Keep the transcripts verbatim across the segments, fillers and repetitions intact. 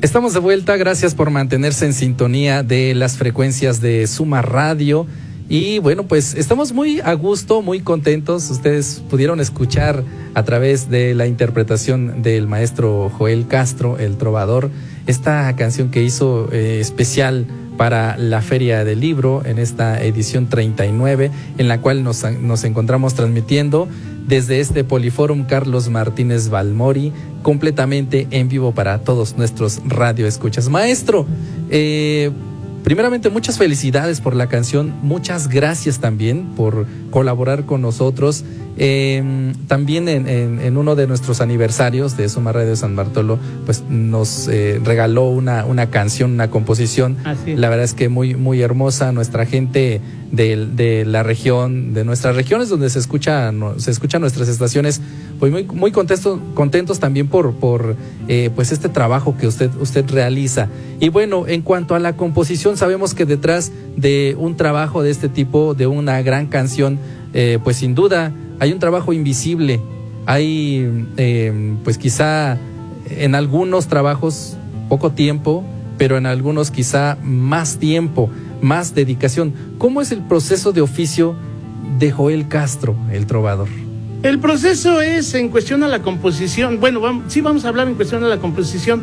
Estamos de vuelta, gracias por mantenerse en sintonía de las frecuencias de Suma Radio. Y bueno, pues estamos muy a gusto, muy contentos. Ustedes pudieron escuchar a través de la interpretación del maestro Joel Castro, el trovador, esta canción que hizo eh, especial para la Feria del Libro en esta edición treinta y nueve, en la cual nos, nos encontramos transmitiendo desde este Poliforum Carlos Martínez Balmori, completamente en vivo para todos nuestros radioescuchas. Maestro, eh, primeramente muchas felicidades por la canción, muchas gracias también por colaborar con nosotros. Eh, también en, en, en uno de nuestros aniversarios de Suma Radio San Bartolo, pues nos eh, regaló una, una canción, una composición. La verdad es que muy, muy hermosa. Nuestra gente de, de la región, de nuestras regiones donde se escucha, no, se escuchan nuestras estaciones, pues muy, muy contentos, contentos también por, por eh, pues este trabajo que usted, usted realiza. Y bueno, en cuanto a la composición, sabemos que detrás de un trabajo de este tipo, de una gran canción, eh, pues sin duda hay un trabajo invisible. Hay, eh, pues quizá en algunos trabajos poco tiempo, pero en algunos quizá más tiempo, más dedicación. ¿Cómo es el proceso de oficio de Joel Castro, el trovador? El proceso es en cuestión a la composición. Bueno, vamos, sí vamos a hablar en cuestión a la composición.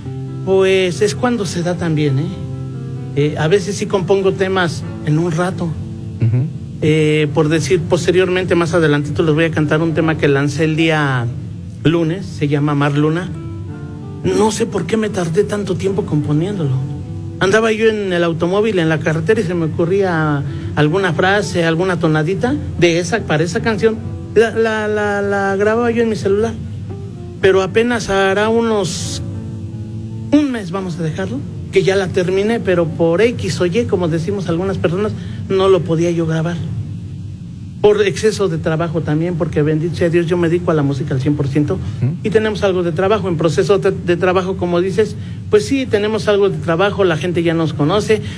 Pues es cuando se da también, ¿eh? Eh, a veces sí compongo temas en un rato. Uh-huh. Eh, por decir, posteriormente, más adelantito, les voy a cantar un tema que lancé el día lunes, se llama Mar Luna. No sé por qué me tardé tanto tiempo componiéndolo. Andaba yo en el automóvil, en la carretera, y se me ocurría alguna frase, alguna tonadita de esa, para esa canción. La, la, la, la grababa yo en mi celular. Pero apenas hará unos... un mes, vamos a dejarlo, que ya la terminé, pero por X o Y, como decimos algunas personas, no lo podía yo grabar. Por exceso de trabajo también, porque bendito sea Dios, yo me dedico a la música al cien por ciento ¿Mm? Y tenemos algo de trabajo. En proceso de, de trabajo, como dices, pues sí, tenemos algo de trabajo, la gente ya nos conoce.